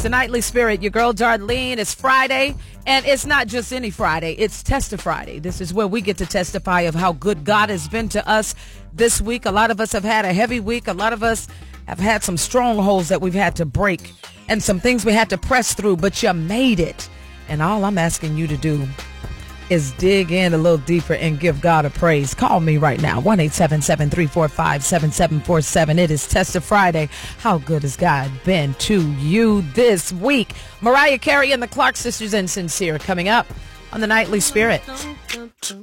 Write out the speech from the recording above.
the Nightly Spirit. Your girl Darlene. It's Friday, and it's not just any Friday. It's Testa Friday. This is where we get to testify of how good God has been to us this week. A lot of us have had a heavy week. A lot of us have had some strongholds that we've had to break and some things we had to press through, but you made it. And all I'm asking you to do is dig in a little deeper and give God a praise. Call me right now, 1-877-345-7747. It is Testa Friday. How good has God been to you this week? Mariah Carey and the Clark Sisters and Sincere coming up on the Nightly Spirit.